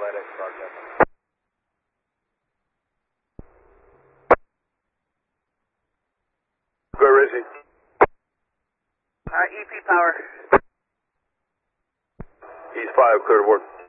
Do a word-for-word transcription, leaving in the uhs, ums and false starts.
Atlantic, broadcast. Where is he? Uh, E P power. He's five, clear to work.